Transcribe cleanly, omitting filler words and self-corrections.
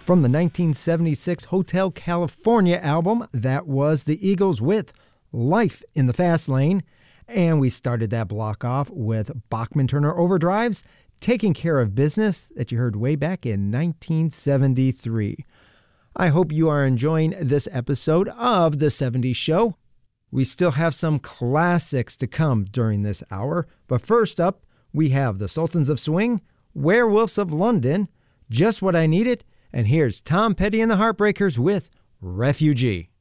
From the 1976 Hotel California album, that was the Eagles with Life in the Fast Lane. And we started that block off with Bachman-Turner Overdrive's Taking Care of Business that you heard way back in 1973. I hope you are enjoying this episode of The 70s Show. We still have some classics to come during this hour, but first up, we have the Sultans of Swing, Werewolves of London, Just What I Needed, and here's Tom Petty and the Heartbreakers with Refugee.